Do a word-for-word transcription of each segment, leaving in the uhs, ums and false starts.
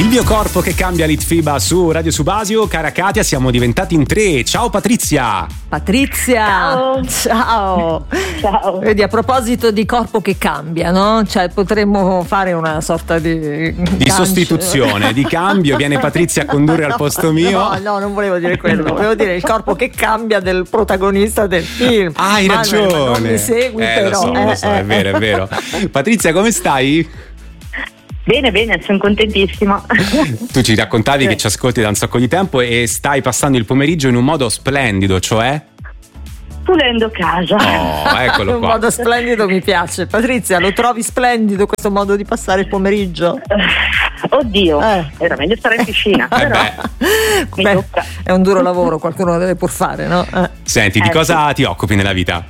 Il mio corpo che cambia, Litfiba su Radio Subasio. Cara Katia, siamo diventati in tre. Ciao Patrizia. Patrizia, ciao. Ciao. Ciao. Vedi, a proposito di corpo che cambia, no? Cioè potremmo fare una sorta di di gancio. Sostituzione, di cambio. Viene Patrizia a condurre al posto mio. No, no, non volevo dire quello. Volevo dire il corpo che cambia del protagonista del film. Ah, hai Manuel, ragione. Non mi segui, eh, però. Lo so, eh, lo so, eh, è vero, è vero. Patrizia, come stai? Bene, bene, sono contentissima. Tu ci raccontavi che ci ascolti da un sacco di tempo e stai passando il pomeriggio in un modo splendido, cioè? Pulendo casa. Oh, eccolo qua. Un modo splendido mi piace. Patrizia, lo trovi splendido questo modo di passare il pomeriggio? Oddio, eh. era meglio stare in piscina. Eh però mi beh, tocca. è un duro lavoro, qualcuno lo deve pur fare, no? Eh. Senti, di Eh, cosa ti occupi nella vita?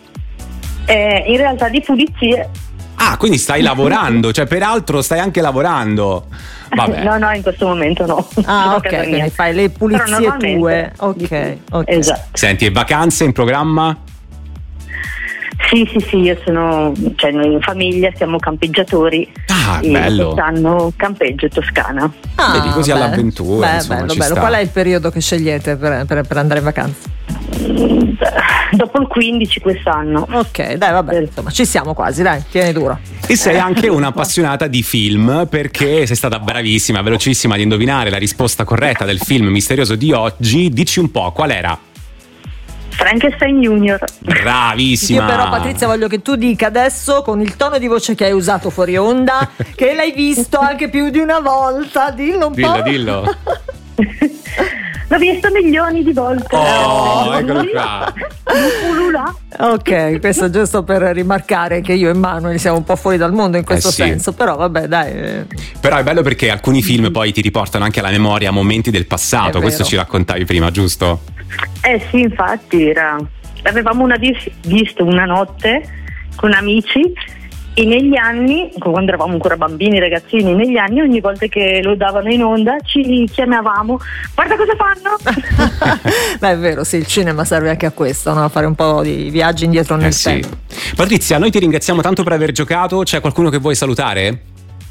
Eh, in realtà di pulizie. Ah, quindi stai lavorando, cioè peraltro stai anche lavorando. Vabbè. No, no, in questo momento no. Ah, Sono a ok, casa quindi mia. fai le pulizie Però normalmente- tue. Ok, ok. Esatto. Senti, e vacanze in programma? Sì, sì, sì, io sono, cioè noi in famiglia siamo campeggiatori. Ah, e bello. quest'anno campeggio Toscana. Ah, Vedi, così beh. all'avventura, Beh, insomma, bello, ci bello. sta. Qual è il periodo che scegliete per, per, per andare in vacanza? Mm, Dopo il quindici quest'anno. Ok, dai, vabbè, insomma, ci siamo quasi, dai, tieni duro. E sei anche un'appassionata di film, perché sei stata bravissima, velocissima ad indovinare la risposta corretta del film misterioso di oggi. Dici un po', qual era? Frankenstein Junior. Bravissima. Io però, Patrizia, voglio che tu dica adesso, con il tono di voce che hai usato fuori onda, che l'hai visto anche più di una volta. Dillo un Dillo, po'. dillo. L'ho visto milioni di volte. Oh, eccolo qua. Ulula. Ok, questo giusto per rimarcare che io e Manuel siamo un po' fuori dal mondo in questo Eh sì. senso, però vabbè, dai. eh. Però è bello perché alcuni film poi ti riportano anche alla memoria momenti del È passato. vero. Questo ci raccontavi prima, giusto? Eh sì, infatti era. Avevamo una vis- visto una notte con amici e negli anni, quando eravamo ancora bambini, ragazzini, negli anni ogni volta che lo davano in onda ci chiamavamo, guarda cosa fanno. Beh, è vero, sì, il cinema serve anche a questo, no? A fare un po' di viaggi indietro nel Eh sì. tempo. Patrizia, noi ti ringraziamo tanto per aver giocato. C'è qualcuno che vuoi salutare?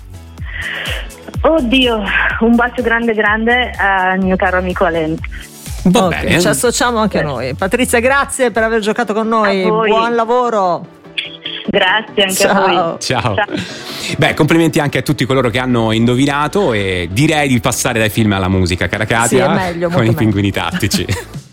Oddio, un bacio grande grande al mio caro amico Alen. Va Ok, bene. ci associamo anche noi. Patrizia, grazie per aver giocato con noi. A voi. Buon lavoro. Grazie anche Ciao. a voi. Ciao. Beh, complimenti anche a tutti coloro che hanno indovinato e direi di passare dai film alla musica, cara Katia, Sì, è meglio, con molto i meglio. pinguini tattici.